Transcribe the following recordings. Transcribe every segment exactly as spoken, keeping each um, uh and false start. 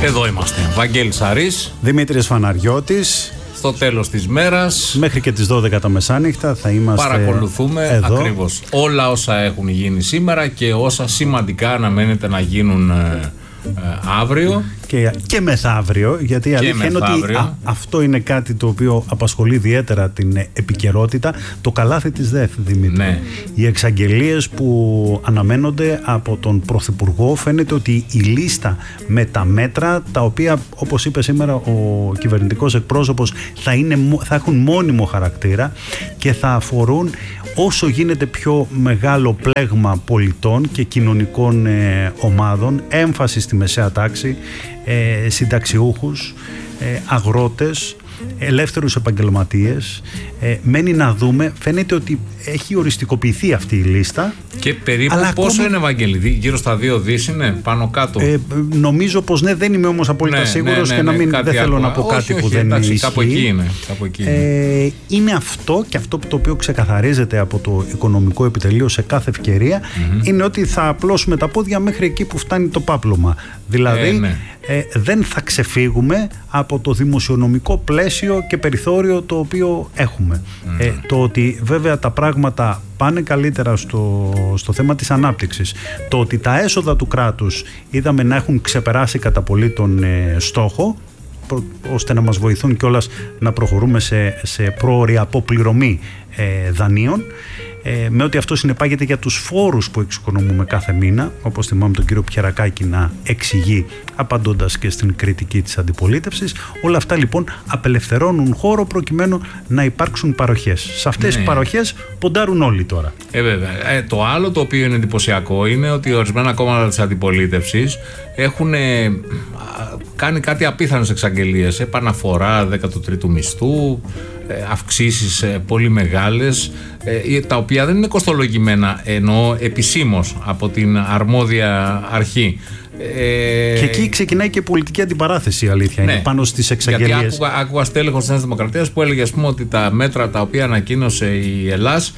Εδώ είμαστε. Βαγγέλης Αρής, Δημήτρης Φαναριώτης. Στο τέλος της μέρας, μέχρι και τις δώδεκα τα μεσάνυχτα θα είμαστε. Παρακολουθούμε εδώ. Ακριβώς όλα όσα έχουν γίνει σήμερα και όσα σημαντικά αναμένεται να γίνουν ε, ε, αύριο. Και, και μεθαύριο, γιατί η αλήθεια είναι ότι α, αυτό είναι κάτι το οποίο απασχολεί ιδιαίτερα την επικαιρότητα. Το καλάθι της ΔΕΘ, Δημήτρη. Ναι. Οι εξαγγελίες που αναμένονται από τον Πρωθυπουργό, φαίνεται ότι η λίστα με τα μέτρα, τα οποία όπως είπε σήμερα ο κυβερνητικός εκπρόσωπος, θα, είναι, θα έχουν μόνιμο χαρακτήρα και θα αφορούν όσο γίνεται πιο μεγάλο πλέγμα πολιτών και κοινωνικών ε, ομάδων, έμφαση στη μεσαία τάξη, ε, συνταξιούχους, ε, αγρότες, ελεύθερους επαγγελματίες. Ε, μένει να δούμε, φαίνεται ότι έχει οριστικοποιηθεί αυτή η λίστα. Και περίπου αλλά πόσο ακόμα... είναι, Βαγγέλη, γύρω στα δύο δις είναι, πάνω κάτω? Ε, νομίζω πως ναι, δεν είμαι όμως απόλυτα ναι, σίγουρος ναι, ναι, και να μην, ναι, δεν θέλω να πω όχι, κάτι όχι, που όχι, δεν εντάξει, ισχύει. Κάπου εκεί είναι. Κάπου εκεί είναι. Ε, είναι αυτό, και αυτό το οποίο ξεκαθαρίζεται από το Οικονομικό Επιτελείο σε κάθε ευκαιρία, mm-hmm. είναι ότι θα απλώσουμε τα πόδια μέχρι εκεί που φτάνει το πάπλωμα. Δηλαδή ε, ναι. ε, δεν θα ξεφύγουμε από το δημοσιονομικό πλαίσιο και περιθώριο το οποίο έχουμε. Mm. Ε, το ότι βέβαια τα πράγματα πάνε καλύτερα στο, στο θέμα της ανάπτυξης, το ότι τα έσοδα του κράτους είδαμε να έχουν ξεπεράσει κατά πολύ τον ε, στόχο, ώστε να μας βοηθούν κιόλας να προχωρούμε σε, σε πρόωρη αποπληρωμή ε, δανείων, ε, με ό,τι αυτό συνεπάγεται για τους φόρους που εξοικονομούμε κάθε μήνα, όπως θυμάμαι τον κύριο Πιερακάκη να εξηγεί απαντώντας και στην κριτική της αντιπολίτευσης. Όλα αυτά λοιπόν απελευθερώνουν χώρο προκειμένου να υπάρξουν παροχές. Σε αυτές ναι. τις παροχές ποντάρουν όλοι τώρα. Ε, βέβαια. Ε, το άλλο το οποίο είναι εντυπωσιακό είναι ότι ορισμένα κόμματα της αντιπολίτευσης έχουν ε, κάνει κάτι απίθανες εξαγγελίες. Επαναφορά δέκατου τρίτου μισθού, ε, αυξήσεις ε, πολύ μεγάλες, ε, τα οποία δεν είναι κοστολογημένα, εννοώ επισήμως από την αρμόδια αρχή. Ε... Και εκεί ξεκινάει και η πολιτική αντιπαράθεση, η αλήθεια ναι. είναι, πάνω στις εξαγγελίες. Γιατί άκουγα, άκουγα στέλεχος της Νέας Δημοκρατίας που έλεγε, ας πούμε, ότι τα μέτρα τα οποία ανακοίνωσε η Ελλάς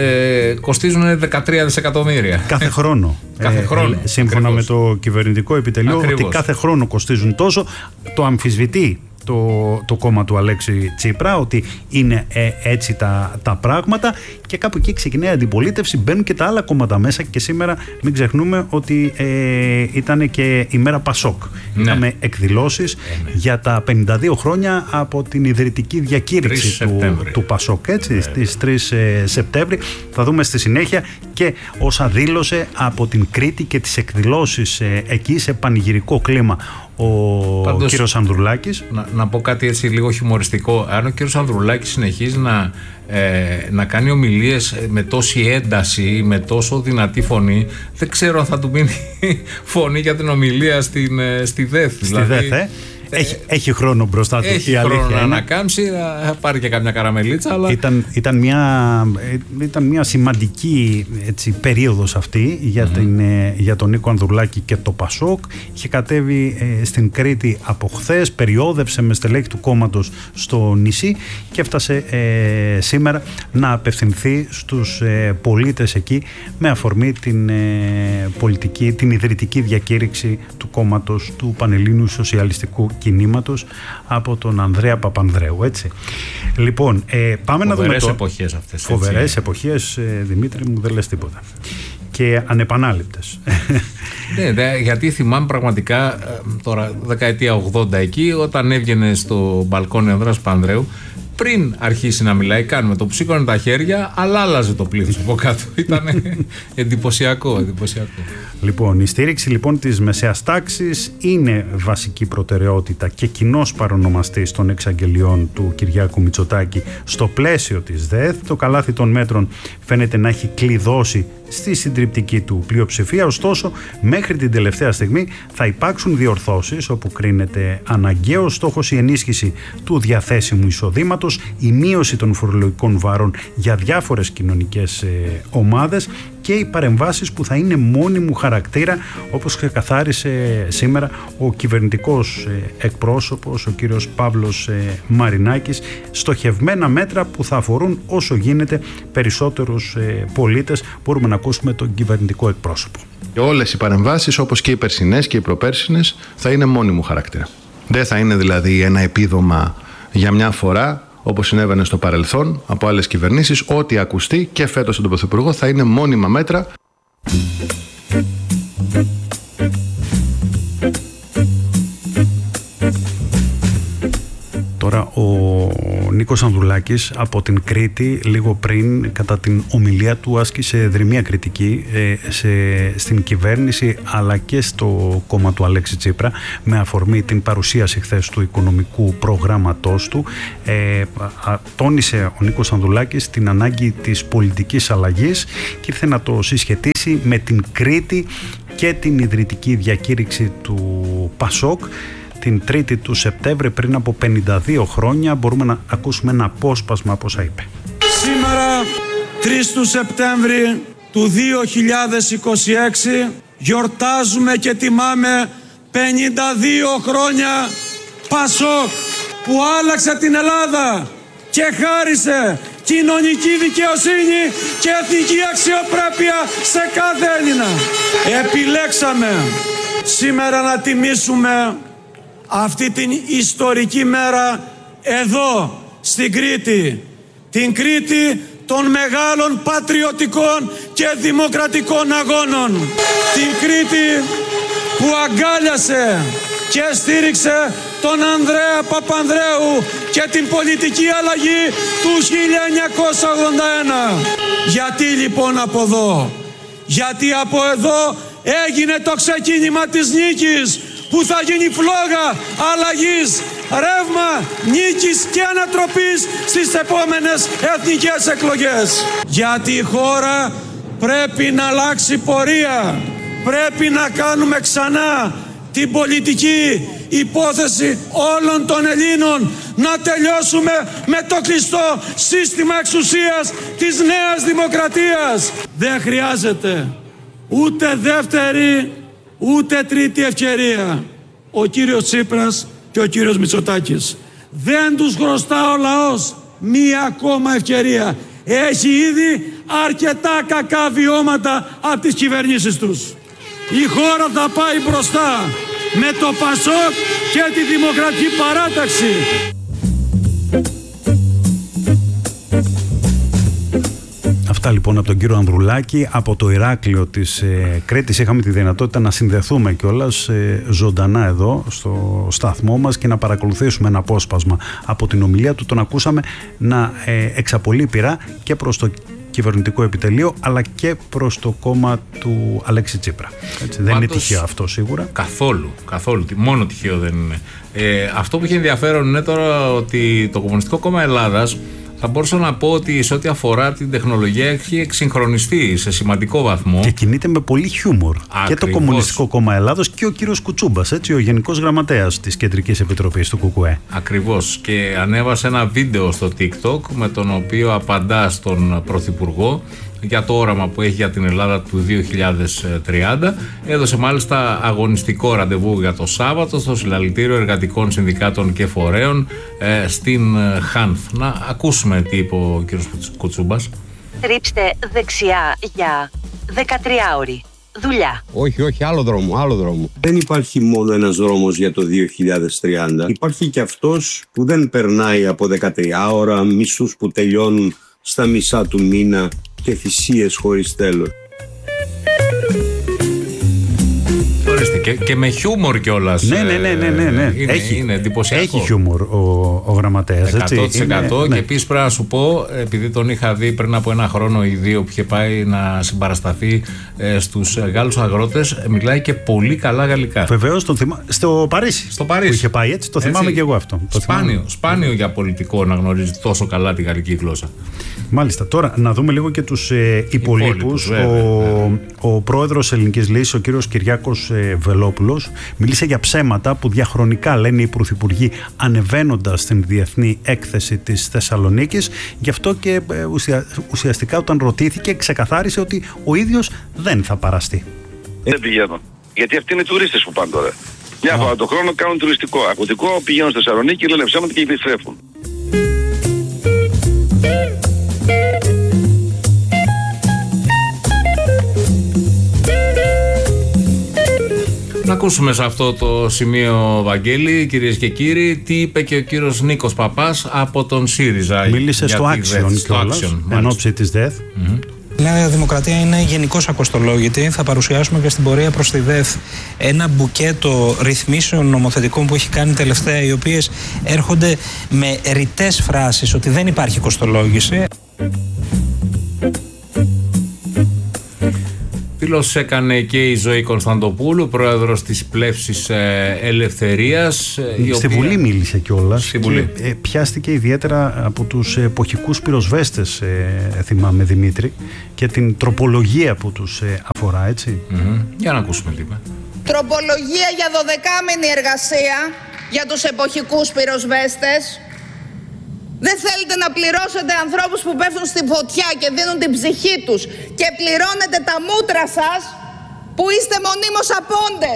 ε, κοστίζουν δεκατρία δισεκατομμύρια. Κάθε χρόνο. κάθε χρόνο. Ε, σύμφωνα Ακριβώς. με το κυβερνητικό επιτελείο, Ακριβώς. ότι κάθε χρόνο κοστίζουν τόσο. Το αμφισβητεί το, το κόμμα του Αλέξη Τσίπρα, ότι είναι ε, έτσι τα, τα πράγματα, και κάπου εκεί ξεκινάει η αντιπολίτευση, μπαίνουν και τα άλλα κόμματα μέσα, και σήμερα μην ξεχνούμε ότι ε, ήταν και η μέρα Πασόκ. Ναι. Είχαμε εκδηλώσεις ναι. για τα πενήντα δύο χρόνια από την ιδρυτική διακήρυξη του, του Πασόκ, έτσι, ναι. στις τρεις Σεπτέμβρη. Θα δούμε στη συνέχεια και όσα δήλωσε από την Κρήτη και τις εκδηλώσεις ε, εκεί σε πανηγυρικό κλίμα ο Πάντως, κύριος Ανδρουλάκης. Να, να πω κάτι έτσι λίγο χιουμοριστικό. Αν ο κύριος Ανδρουλάκης συνεχίζει να, ε, να κάνει ομιλίες με τόση ένταση, με τόσο δυνατή φωνή, δεν ξέρω αν θα του μείνει φωνή για την ομιλία στην, στη ΔΕΘ. Στη δηλαδή, ΔΕΘ, ε? Έχει, έχει χρόνο μπροστά του. Έχει χρόνο να ανακάμψει, θα πάρει και καμιά καραμελίτσα. Αλλά... Ήταν, ήταν, μια, ήταν μια σημαντική έτσι, περίοδος αυτή για, mm-hmm. την, για τον Νίκο Ανδρουλάκη και το Πασόκ. Είχε κατέβει ε, στην Κρήτη από χθες, περιόδευσε με στελέχη του κόμματος στο νησί και έφτασε ε, σήμερα να απευθυνθεί στους ε, πολίτες εκεί με αφορμή την ε, πολιτική, την ιδρυτική διακήρυξη του κόμματος του Πανελλήνιου Σοσιαλιστικού Κινήματος από τον Ανδρέα Παπανδρέου, έτσι. Λοιπόν, ε, πάμε φοβερές να δούμε το... εποχές αυτές. Φοβερές έτσι. εποχές, ε, Δημήτρη μου, δεν λες τίποτα. Και ανεπανάληπτες. Ναι, δε, γιατί θυμάμαι πραγματικά τώρα δεκαετία ογδόντα εκεί, όταν έβγαινε στο μπαλκόνι ο Ανδρέας Παπανδρέου, πριν αρχίσει να μιλάει, κάνουμε το που σήκωνε τα χέρια, αλλά άλλαζε το πλήθος από κάτω. Ήταν εντυπωσιακό, εντυπωσιακό. Λοιπόν, η στήριξη λοιπόν της μεσαίας τάξης είναι βασική προτεραιότητα και κοινός παρονομαστής των εξαγγελιών του Κυριάκου Μητσοτάκη στο πλαίσιο της ΔΕΘ. Το καλάθι των μέτρων φαίνεται να έχει κλειδώσει στη συντριπτική του πλειοψηφία, ωστόσο μέχρι την τελευταία στιγμή θα υπάρξουν διορθώσεις όπου κρίνεται αναγκαίος στόχος η ενίσχυση του διαθέσιμου εισοδήματος, η μείωση των φορολογικών βάρων για διάφορες κοινωνικές ε, ομάδες και οι παρεμβάσεις που θα είναι μόνιμου χαρακτήρα, όπως ξεκαθάρισε σήμερα ο κυβερνητικός εκπρόσωπος, ο κύριος Παύλος Μαρινάκης, στοχευμένα μέτρα που θα αφορούν όσο γίνεται περισσότερους πολίτες. Μπορούμε να ακούσουμε τον κυβερνητικό εκπρόσωπο. Και όλες οι παρεμβάσεις, όπως και οι περσινές και οι προπέρσινες, θα είναι μόνιμου χαρακτήρα. Δεν θα είναι δηλαδή ένα επίδομα για μια φορά, όπως συνέβαινε στο παρελθόν από άλλες κυβερνήσεις. Ό,τι ακουστεί και φέτος στον Πρωθυπουργό θα είναι μόνιμα μέτρα. Τώρα ο Νίκος Ανδρουλάκης από την Κρήτη λίγο πριν κατά την ομιλία του άσκησε δρυμία κριτική ε, σε, στην κυβέρνηση αλλά και στο κόμμα του Αλέξη Τσίπρα με αφορμή την παρουσίαση χθες του οικονομικού προγράμματός του. Ε, α, τόνισε ο Νίκος Ανδρουλάκης την ανάγκη της πολιτικής αλλαγής και ήρθε να το συσχετίσει με την Κρήτη και την ιδρυτική διακήρυξη του Πασόκ την Τρίτη του Σεπτέμβρη πριν από πενήντα δύο χρόνια. Μπορούμε να ακούσουμε ένα απόσπασμα από όσα είπε. Σήμερα, τρεις του Σεπτέμβρη του δύο χιλιάδες είκοσι έξι, γιορτάζουμε και τιμάμε πενήντα δύο χρόνια Πασόκ που άλλαξε την Ελλάδα και χάρισε κοινωνική δικαιοσύνη και εθνική αξιοπρέπεια σε κάθε Έλληνα. Επιλέξαμε σήμερα να τιμήσουμε αυτή την ιστορική μέρα εδώ στην Κρήτη, την Κρήτη των μεγάλων πατριωτικών και δημοκρατικών αγώνων, την Κρήτη που αγκάλιασε και στήριξε τον Ανδρέα Παπανδρέου και την πολιτική αλλαγή του χίλια εννιακόσια ογδόντα ένα. Γιατί λοιπόν από εδώ? Γιατί από εδώ έγινε το ξεκίνημα της νίκης που θα γίνει φλόγα αλλαγής, ρεύμα νίκης και ανατροπής στις επόμενες εθνικές εκλογές. Γιατί η χώρα πρέπει να αλλάξει πορεία. Πρέπει να κάνουμε ξανά την πολιτική υπόθεση όλων των Ελλήνων. Να τελειώσουμε με το κλειστό σύστημα εξουσίας της νέας δημοκρατίας. Δεν χρειάζεται ούτε δεύτερη ούτε τρίτη ευκαιρία. Ο κύριος Τσίπρας και ο κύριος Μητσοτάκης. Δεν τους χρωστά ο λαός μία ακόμα ευκαιρία. Έχει ήδη αρκετά κακά βιώματα από τις κυβερνήσεις τους. Η χώρα θα πάει μπροστά με το Πασόκ και τη Δημοκρατική Παράταξη. Αυτά λοιπόν από τον κύριο Ανδρουλάκη από το Ηράκλειο της ε, Κρήτης. Είχαμε τη δυνατότητα να συνδεθούμε κιόλας ε, ζωντανά εδώ στο σταθμό μας και να παρακολουθήσουμε ένα απόσπασμα από την ομιλία του. Τον ακούσαμε να ε, εξαπολύει πειρά και προς το κυβερνητικό επιτελείο αλλά και προς το κόμμα του Αλέξη Τσίπρα. Έτσι, δεν Πάντως, είναι τυχαίο αυτό σίγουρα. Καθόλου, καθόλου. Μόνο τυχαίο δεν είναι. Ε, αυτό που έχει ενδιαφέρον είναι τώρα ότι το Κομμουνιστικό Κόμμα Ελλάδας θα μπορούσα να πω ότι σε ό,τι αφορά την τεχνολογία έχει εξυγχρονιστεί σε σημαντικό βαθμό. Και κινείται με πολύ χιούμορ. Ακριβώς. Και το Κομμουνιστικό Κόμμα Ελλάδος και ο κύριος Κουτσούμπας, έτσι, ο Γενικός Γραμματέας της Κεντρικής Επιτροπής του ΚΚΕ. Ακριβώς. Και ανέβασε ένα βίντεο στο TikTok με τον οποίο απαντά στον Πρωθυπουργό για το όραμα που έχει για την Ελλάδα του δύο χιλιάδες τριάντα. Έδωσε μάλιστα αγωνιστικό ραντεβού για το Σάββατο στο Συλλαλητήριο Εργατικών Συνδικάτων και Φορέων ε, στην Χάνθ. Να ακούσουμε τι είπε ο κ. Κουτσούμπας. Στρίψτε δεξιά για δεκατρία ώρη. Δουλειά. Όχι, όχι, άλλο δρόμο, άλλο δρόμο. Δεν υπάρχει μόνο ένας δρόμος για το δύο χιλιάδες τριάντα. Υπάρχει και αυτός που δεν περνάει από δεκατρία ώρα, μισούς που τελειώνουν στα μισά του μήνα και θυσίες χωρίς τέλος. Και, και με χιούμορ κιόλας. Ναι, ναι, ναι, ναι, ναι, ναι. Είναι, έχει, είναι εντυπωσιακό. Έχει χιούμορ ο, ο γραμματέας. εκατό τοις εκατό. Είναι, και ναι. επίσης πρέπει να σου πω, επειδή τον είχα δει πριν από ένα χρόνο ή δύο που είχε πάει να συμπαρασταθεί ε, στους Γάλλους αγρότες, μιλάει και πολύ καλά γαλλικά. Βεβαίως, τον θυμά... στο Παρίσι. Στο Παρίσι. Που είχε πάει έτσι, το θυμάμαι έτσι. και εγώ αυτό. Το σπάνιο, σπάνιο για πολιτικό να γνωρίζει τόσο καλά τη γαλλική γλώσσα. Μάλιστα. Τώρα να δούμε λίγο και τους ε, υπολείπους. Ο, ναι. ο πρόεδρος Ελληνικής Λύσης, ο κύριος Κυριάκος ε, Βελόπουλος, μίλησε για ψέματα που διαχρονικά λένε οι πρωθυπουργοί ανεβαίνοντας στην διεθνή έκθεση της Θεσσαλονίκης. Γι' αυτό και ε, ουσια, ουσιαστικά όταν ρωτήθηκε ξεκαθάρισε ότι ο ίδιος δεν θα παραστεί. Δεν πηγαίνω. Γιατί αυτοί είναι τουρίστες που πάνε τώρα. Μια φορά το χρόνο κάνουν τουριστικό. Ακουτικό, πηγαίνουν στη Θεσσαλονίκη, λένε ψέματα και επιστρέφουν. Να ακούσουμε σε αυτό το σημείο, Βαγγέλη, κυρίες και κύριοι, τι είπε και ο κύριος Νίκος Παπάς από τον ΣΥΡΙΖΑ. Μίλησε στο Action κιόλας, εν ώψη της ΔΕΘ. Mm-hmm. Η Νέα Δημοκρατία είναι γενικώς ακοστολόγητη. Θα παρουσιάσουμε και στην πορεία προς τη ΔΕΘ ένα μπουκέτο ρυθμίσεων νομοθετικών που έχει κάνει τελευταία, οι οποίες έρχονται με ρητές φράσεις ότι δεν υπάρχει κοστολόγηση. Δήλωση έκανε και η Ζωή Κωνσταντοπούλου, πρόεδρος της Πλεύσης Ελευθερίας. Στη οποία... Βουλή μίλησε κιόλας Στη Βουλή. Και ε, πιάστηκε ιδιαίτερα από τους εποχικούς πυροσβέστες, ε, θυμάμαι Δημήτρη, και την τροπολογία που τους ε, αφορά, έτσι. Mm-hmm. Για να ακούσουμε λίγο. Τροπολογία για δωδεκάμηνη εργασία για τους εποχικούς πυροσβέστες. Δεν θέλετε να πληρώσετε ανθρώπους που πέφτουν στη φωτιά και δίνουν την ψυχή τους και πληρώνετε τα μούτρα σας που είστε μονίμως απόντες.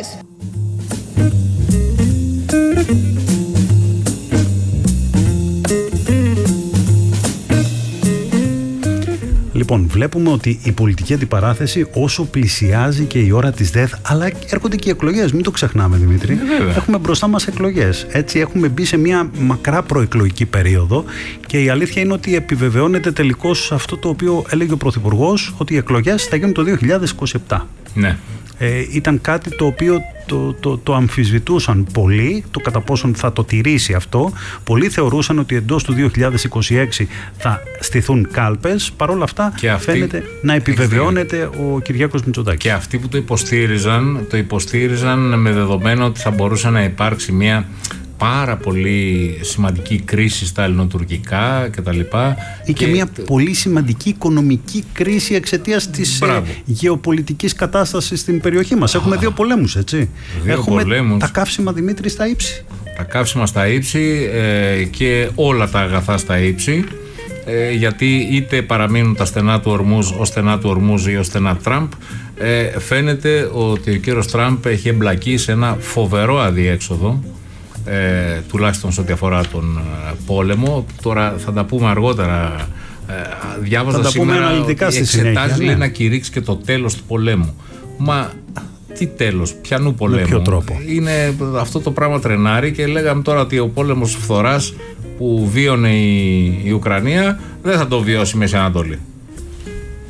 Λοιπόν, βλέπουμε ότι η πολιτική αντιπαράθεση όσο πλησιάζει και η ώρα της ΔΕΘ, αλλά έρχονται και οι εκλογές, μην το ξεχνάμε Δημήτρη. Ε, έχουμε μπροστά μας εκλογές. Έτσι έχουμε μπει σε μια μακρά προεκλογική περίοδο και η αλήθεια είναι ότι επιβεβαιώνεται τελικώς αυτό το οποίο έλεγε ο Πρωθυπουργός, ότι οι εκλογές θα γίνουν το δύο χιλιάδες είκοσι επτά. Ναι. Ε, ήταν κάτι το οποίο το, το, το αμφισβητούσαν πολλοί, το κατά πόσον θα το τηρήσει αυτό. Πολλοί θεωρούσαν ότι εντός του δύο χιλιάδες είκοσι έξι θα στηθούν κάλπες. Παρ' όλα αυτά αυτή... φαίνεται να επιβεβαιώνεται ο Κυριάκος Μητσοτάκης. Και αυτοί που το υποστήριζαν, το υποστήριζαν με δεδομένο ότι θα μπορούσε να υπάρξει μια πάρα πολύ σημαντική κρίση στα ελληνοτουρκικά κτλ. Ή και, και μια πολύ σημαντική οικονομική κρίση εξαιτίας της ε, γεωπολιτικής κατάστασης στην περιοχή μας. Έχουμε δύο πολέμους, έτσι. Δύο Έχουμε πολέμους. Τα καύσιμα, Δημήτρη, στα ύψη. Τα καύσιμα στα ύψη ε, και όλα τα αγαθά στα ύψη. Ε, γιατί είτε παραμείνουν τα στενά του Ορμούζ ως στενά του Ορμούζ ή ως στενά Τραμπ, ε, φαίνεται ότι ο κύριος Τραμπ έχει εμπλακεί σε ένα φοβερό αδιέξοδο. Ε, τουλάχιστον σε ό,τι αφορά τον ε, πόλεμο. Τώρα θα τα πούμε αργότερα. Ε, διάβαζα θα σήμερα ότι στη εξετάζει ναι. να κηρύξει και το τέλος του πολέμου. Μα τι τέλος, ποιανού πολέμου? Με ποιο τρόπο? Είναι αυτό το πράγμα τρενάρι και λέγαμε τώρα ότι ο πόλεμος φθοράς που βίωνε η, η Ουκρανία δεν θα το βιώσει η Μέση Ανατολή.